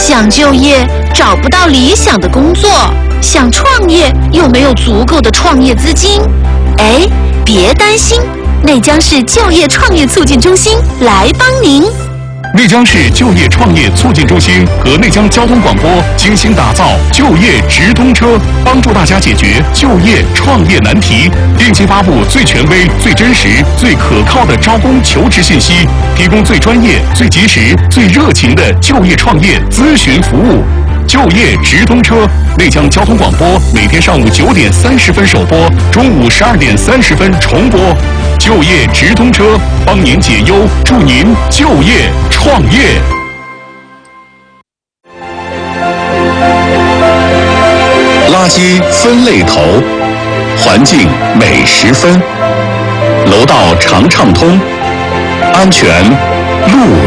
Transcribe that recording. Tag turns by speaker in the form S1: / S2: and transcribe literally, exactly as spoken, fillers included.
S1: 想就业找不到理想的工作，想创业又没有足够的创业资金。哎，别担心，内江市就业创业促进中心来帮您。
S2: 内江市就业创业促进中心和内江交通广播精心打造就业直通车，帮助大家解决就业创业难题，定期发布最权威、最真实、最可靠的招工求职信息，提供最专业、最及时、最热情的就业创业咨询服务。就业直通车，内江交通广播每天上午九点三十分首播，中午十二点三十分重播。就业直通车，帮您解忧，祝您就业创业。垃圾分类头，环境每十分，楼道常畅通，安全路